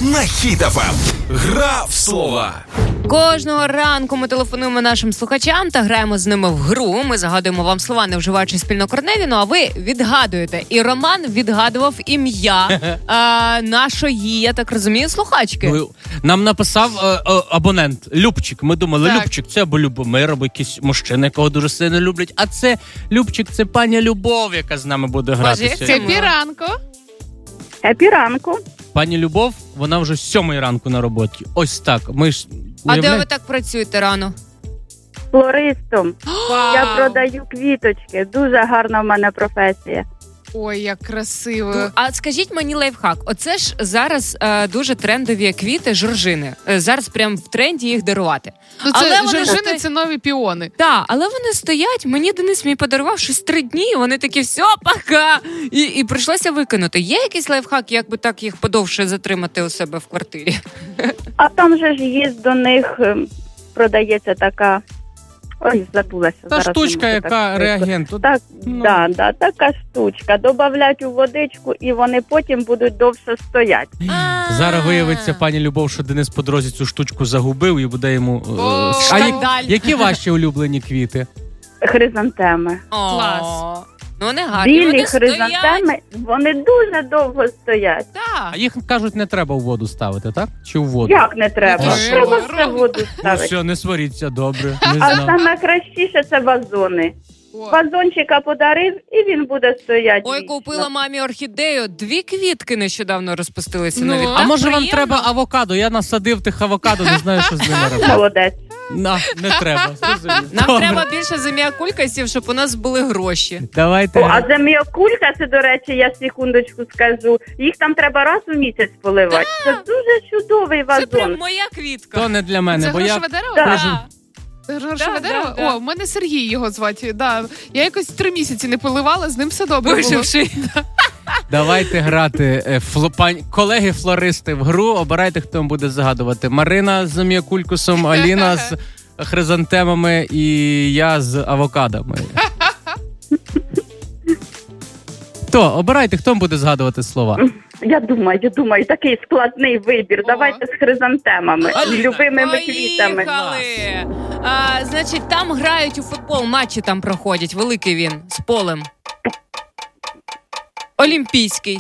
на Хіт ФМ. Гра в слова. Кожного ранку ми телефонуємо нашим слухачам та граємо з ними в гру. Ми загадуємо вам слова, не вживаючи спільнокорневі, а ви відгадуєте. І Роман відгадував ім'я нашої, я так розумію, слухачки. Нам написав абонент Любчик. Ми думали, Любчик це або Любомир, або якийсь мужчина, якого дуже сильно люблять. А це Любчик, це пані Любов, яка з нами буде грати. Хеппі ранку. Хеппі ранку. Пані Любов, вона вже з 7 ранку на роботі. Ось так. Ми ж А де ви так працюєте рано? Флористом. Я продаю квіточки. Дуже гарна в мене професія. Ой, як красиво. А скажіть мені лайфхак. Оце ж зараз дуже трендові квіти, жоржини. Зараз прям в тренді їх дарувати. Ну, це жоржини, це нові піони. Так, але вони стоять. Мені Денис мій подарував щось 3 дні, і вони такі, все, пока. І прийшлося викинути. Є якийсь лайфхак, як би так їх подовше затримати у себе в квартирі? А там же ж є до них, продається така... Ой, забулася. Та штучка, яка реагент. Так, да, така штучка. Добавлять у водичку, і вони потім будуть довше стоять. Зараз виявиться, пані Любов, що Денис по дорозі цю штучку загубив і буде йому... Які ваші улюблені квіти? Хризантеми. Клас. Ну, вони гарні, білі вони хризантеми, стоять. вони дуже довго стоять. Так. А їх, кажуть, не треба у воду ставити, так? Чи у воду? Як не треба? Треба все в воду Ну ставити. все, не сваріться, добре. А саме кращіше це вазони. Вазончика подарив, і він буде стояти. Ой, купила мамі орхідею. 2 квітки нещодавно розпустилися на вікно. А може вам треба авокадо? Я насадив тих авокадо, не знаю, що з ними робити. Молодець. Не треба. Нам треба більше заміакулькасів, щоб у нас були гроші. Давайте. А заміокулька, це, до речі, я секундочку скажу, їх там треба раз у місяць поливати. Це дуже чудовий вазон. Це прям моя квітка. То не для мене, Це бо я... грошове дерево? Да. Грошове дерево? Да. О, в мене Сергій його звати. Да. Я якось 3 місяці не поливала, з ним все добре було. Виживши. Давайте грати колеги-флористи в гру. Обирайте, хто вам буде загадувати. Марина з заміакулькусом, Аліна з хризантемами і я з авокадами. Обирайте, хто вам буде згадувати слова. Я думаю, такий складний вибір. Давайте з хризантемами, з любимими квітами. Значить, там грають у футбол, матчі там проходять, великий він, з полем. Олімпійський.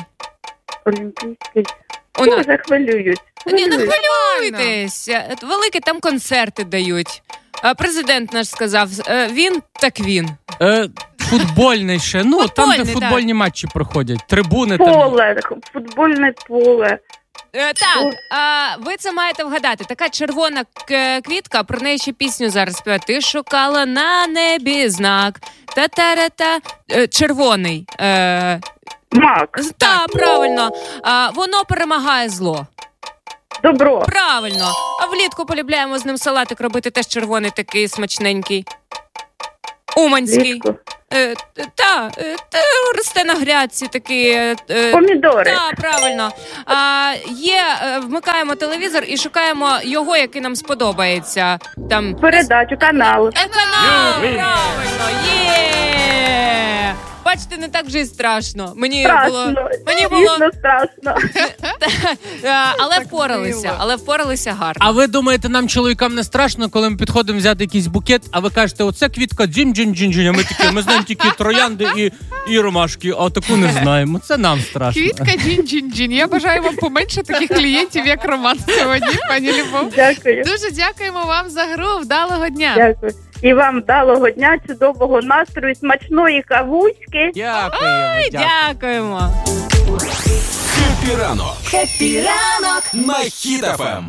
Дуже хвилюють. Не хвилюйтесь. Великі там концерти дають. Президент наш сказав, він так він. Футбольний ще. Там, де футбольні матчі проходять. Трибуни поле, футбольне поле. Так, ви це маєте вгадати. Така червона квітка, про неї ще пісню зараз співають. Ти шукала на небі знак. Та-та-ра-та. Червоний. Мак. Так, правильно. Воно перемагає зло. Добро. Правильно. А влітку полюбляємо з ним салатик робити, теж червоний такий смачненький. Уманський. Росте на грядці такі. Помідори. Так, правильно. Вмикаємо телевізор і шукаємо його, який нам сподобається. Там передачу, канал. Канал, правильно, є! Бачите, не так вже й страшно. Мені було страшно. Але впоралися гарно. А ви думаєте, нам, чоловікам, не страшно, коли ми підходимо взяти якийсь букет, а ви кажете, оце квітка дзінь-дзінь-дзінь, а ми знаємо тільки троянди і ромашки, а таку не знаємо. Це нам страшно. Квітка дзінь-дзінь-дзінь. Я бажаю вам поменше таких клієнтів, як Роман сьогодні, пані Любов. Дякую. Дуже дякуємо вам за гру. Вдалого дня. Дякую. І вам вдалого дня, чудового настрою, смачної кавуськи. Дякуємо. Хеппі ранок на Хіт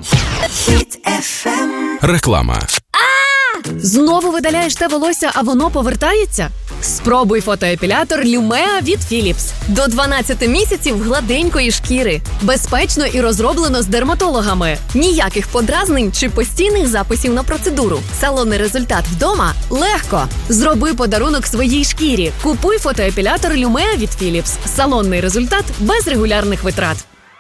ФМ. Реклама. Знову видаляєш те волосся, а воно повертається? Спробуй фотоепілятор Lumea від Philips. До 12 місяців гладенької шкіри. Безпечно і розроблено з дерматологами. Ніяких подразнень чи постійних записів на процедуру. Салонний результат вдома – легко. Зроби подарунок своїй шкірі. Купуй фотоепілятор Lumea від Philips. Салонний результат без регулярних витрат.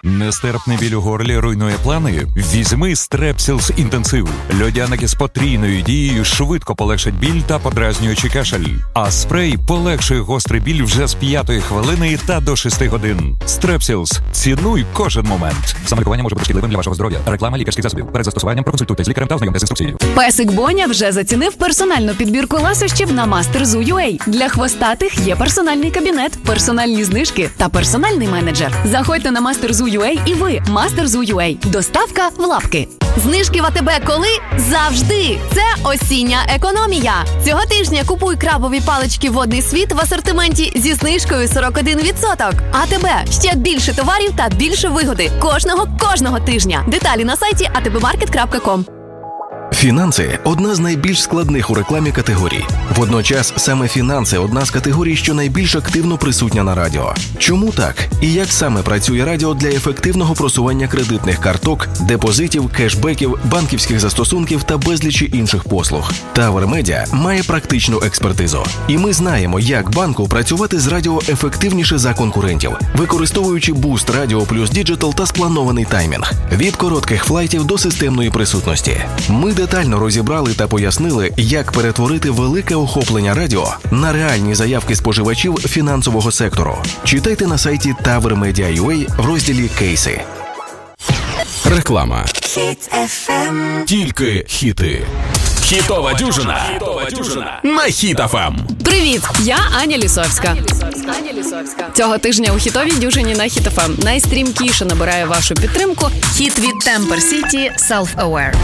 Нестерпний біль у горлі руйнує плани? Візьми Стрепсілс інтенсив. Льодяники з потрійною дією швидко полегшать біль та подразнюючий кашель. А спрей полегшує гострий біль вже з 5-ї хвилини та до 6 годин. Стрепсілс. Цінуй кожен момент. Самолікування може бути шкідливим для вашого здоров'я. Реклама лікарських засобів. Перед застосуванням проконсультуйтесь з лікарем та ознайомтесь з інструкцією. Песик Боня вже зацінив персональну підбірку ласощів на Master.Zoo.ua. Для хвостатих є персональний кабінет, персональні знижки та персональний менеджер. Заходьте на Master.Zoo.ua і ви. Master.Zoo.ua. Доставка в лапки. Знижки в АТБ коли? Завжди! Це осіння економія. Цього тижня купуй крабові палички «Водний світ» в асортименті зі знижкою 41%. АТБ. Ще більше товарів та більше вигоди. Кожного тижня. Деталі на сайті atbmarket.com. Фінанси – одна з найбільш складних у рекламі категорій. Водночас саме фінанси – одна з категорій, що найбільш активно присутня на радіо. Чому так? І як саме працює радіо для ефективного просування кредитних карток, депозитів, кешбеків, банківських застосунків та безлічі інших послуг? Тавер Медіа має практичну експертизу. І ми знаємо, як банку працювати з радіо ефективніше за конкурентів, використовуючи буст радіо плюс діджитал та спланований таймінг. Від коротких флайтів до системної присутності. Ми детально розібрали та пояснили, як перетворити велике охоплення радіо на реальні заявки споживачів фінансового сектору. Читайте на сайті Тавер Медіа.ua в розділі «Кейси». Реклама. Тільки хіти. Хітова дюжина. На Хіт ФМ. Привіт! Я Аня Лісовська. Цього тижня у хітовій дюжині на Хіт ФМ найстрімкіше набирає вашу підтримку хіт від Temper City «Self-Aware».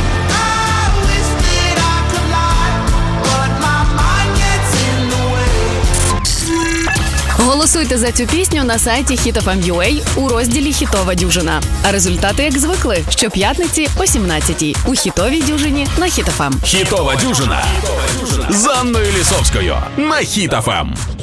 Голосуйте за цю пісню на сайті HitFM.ua у розділі «Хітова дюжина». А результати, як звикли, щоп'ятниці о 17-й у хітовій дюжині на Хіт ФМ. Хітова дюжина з Анною Лісовською на Хіт ФМ.